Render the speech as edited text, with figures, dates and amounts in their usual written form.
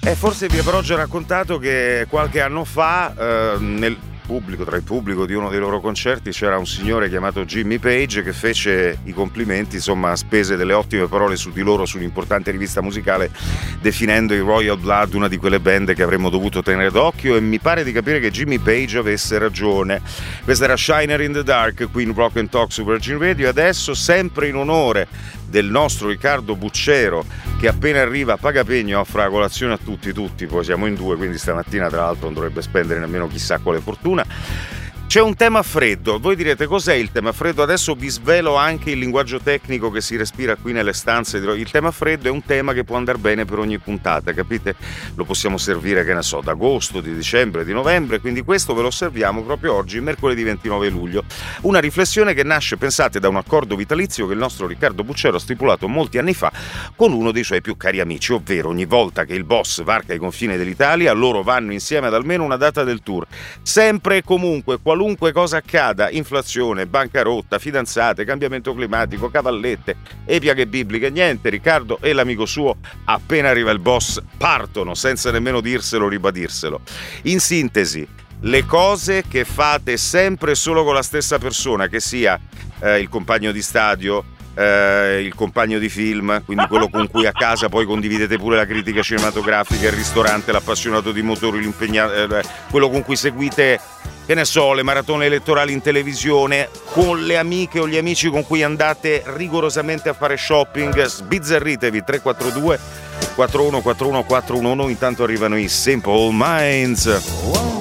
Forse vi avrò già raccontato che qualche anno fa tra il pubblico di uno dei loro concerti c'era un signore chiamato Jimmy Page che fece i complimenti, insomma, spese delle ottime parole su di loro sull'importante rivista musicale, definendo i Royal Blood una di quelle band che avremmo dovuto tenere d'occhio, e mi pare di capire che Jimmy Page avesse ragione. Questa era Shiner in the Dark qui in Rock and Talk su Virgin Radio, e adesso, sempre in onore del nostro Riccardo Bucciero, che appena arriva paga pegno, offre la colazione a tutti, poi siamo in due, quindi stamattina tra l'altro non dovrebbe spendere nemmeno chissà quale fortuna. C'è un tema freddo, voi direte cos'è il tema freddo? Adesso vi svelo anche il linguaggio tecnico che si respira qui nelle stanze. Il tema freddo è un tema che può andare bene per ogni puntata, capite? Lo possiamo servire, che ne so, d'agosto, di dicembre, di novembre, quindi questo ve lo serviamo proprio oggi, mercoledì 29 luglio. Una riflessione che nasce, pensate, da un accordo vitalizio che il nostro Riccardo Bucciero ha stipulato molti anni fa con uno dei suoi più cari amici, ovvero ogni volta che il boss varca i confini dell'Italia, loro vanno insieme ad almeno una data del tour. Sempre e comunque, qualunque cosa accada, inflazione, bancarotta, fidanzate, cambiamento climatico, cavallette e piaghe bibliche, niente, Riccardo e l'amico suo, appena arriva il boss, partono senza nemmeno dirselo, ribadirselo. In sintesi, le cose che fate sempre solo con la stessa persona, che sia il compagno di stadio, il compagno di film, quindi quello con cui a casa poi condividete pure la critica cinematografica, il ristorante, l'appassionato di motori, l'impegnato, quello con cui seguite, che ne so, le maratone elettorali in televisione, con le amiche o gli amici con cui andate rigorosamente a fare shopping. Sbizzarritevi. 342 4141 411. Intanto arrivano i Simple Minds.